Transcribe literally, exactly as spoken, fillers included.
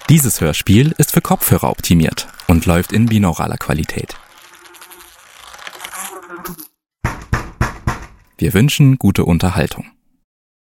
Dieses Hörspiel ist für Kopfhörer optimiert und läuft in binauraler Qualität. Wir wünschen gute Unterhaltung.